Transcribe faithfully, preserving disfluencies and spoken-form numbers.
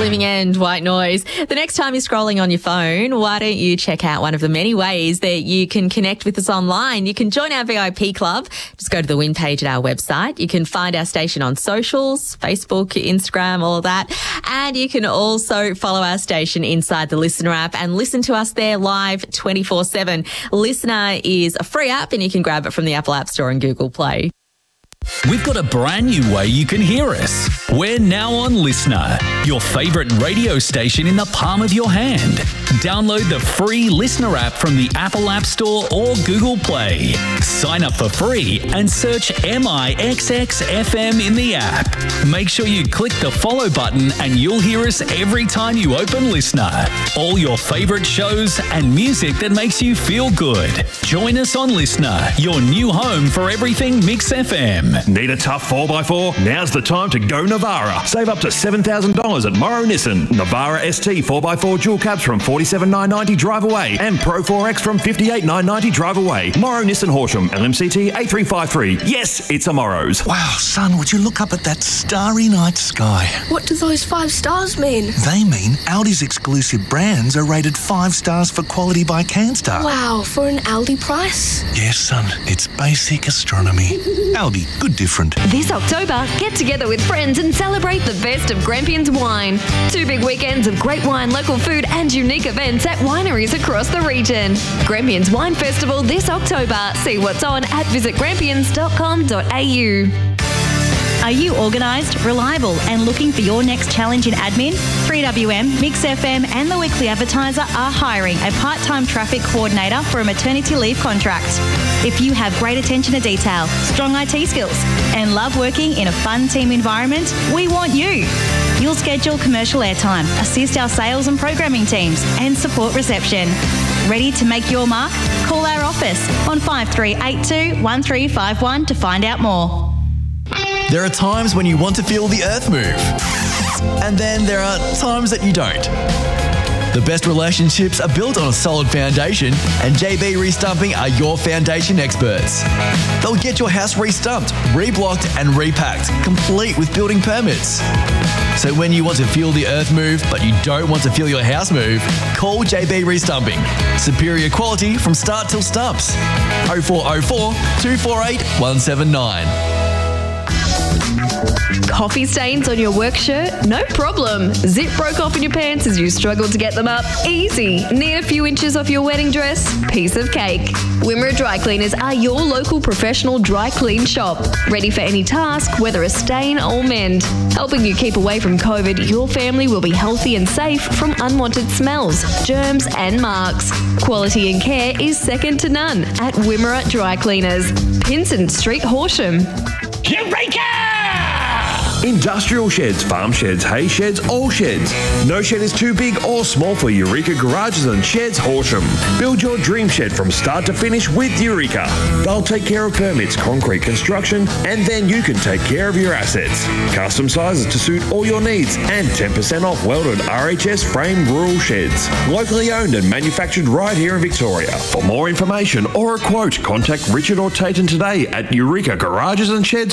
Living End, White Noise. The next time you're scrolling on your phone, why don't you check out one of the many ways that you can connect with us online? You can join our V I P club. Just go to the win page at our website. You can find our station on socials, Facebook, Instagram, all of that. And you can also follow our station inside the Listener app and listen to us there live twenty-four seven. Listener is a free app and you can grab it from the Apple App Store and Google Play. We've got a brand new way you can hear us. We're now on Listener, your favourite radio station in the palm of your hand. Download the free Listener app from the Apple App Store or Google Play. Sign up for free and search M I X X F M in the app. Make sure you click the follow button and you'll hear us every time you open Listener. All your favourite shows and music that makes you feel good. Join us on Listener, your new home for everything Mix F M. Need a tough four by four? Now's the time to go Navara. Save up to seven thousand dollars at Morrow Nissan. Navara S T four by four dual cabs from forty-seven thousand nine hundred ninety dollars drive away and Pro four X from fifty-eight thousand nine hundred ninety dollars drive away. Morrow Nissan Horsham, L M C T eight three five three. Yes, it's a Morrow's. Wow, son, would you look up at that starry night sky? What do those five stars mean? They mean Aldi's exclusive brands are rated five stars for quality by Canstar. Wow, for an Aldi price? Yes, son, it's basic astronomy. Aldi, good different. This October, get together with friends and celebrate the best of Grampians wine. Two big weekends of great wine, local food and unique events at wineries across the region. Grampians Wine Festival this October. See what's on at visit grampians dot com dot a u. Are you organised, reliable and looking for your next challenge in admin? three W M, Mix F M and The Weekly Advertiser are hiring a part-time traffic coordinator for a maternity leave contract. If you have great attention to detail, strong I T skills and love working in a fun team environment, we want you. You'll schedule commercial airtime, assist our sales and programming teams and support reception. Ready to make your mark? Call our office on five three eight two, one three five one to find out more. There are times when you want to feel the earth move, and then there are times that you don't. The best relationships are built on a solid foundation, and J B Restumping are your foundation experts. They'll get your house restumped, reblocked and repacked, complete with building permits. So when you want to feel the earth move, but you don't want to feel your house move, call J B Restumping. Superior quality from start till stumps. oh four oh four, two four eight, one seven nine. Coffee stains on your work shirt? No problem. Zip broke off in your pants as you struggled to get them up? Easy. Need a few inches off your wedding dress? Piece of cake. Wimmera Dry Cleaners are your local professional dry clean shop. Ready for any task, whether a stain or mend. Helping you keep away from COVID, your family will be healthy and safe from unwanted smells, germs and marks. Quality and care is second to none at Wimmera Dry Cleaners. Pinsent Street, Horsham. Eureka! Industrial sheds, farm sheds, hay sheds, all sheds. No shed is too big or small for Eureka Garages and Sheds Horsham. Build your dream shed from start to finish with Eureka. They'll take care of permits, concrete construction, and then you can take care of your assets. Custom sizes to suit all your needs and ten percent off welded R H S frame rural sheds. Locally owned and manufactured right here in Victoria. For more information or a quote, contact Richard or Tayton today at Eureka Garages and Sheds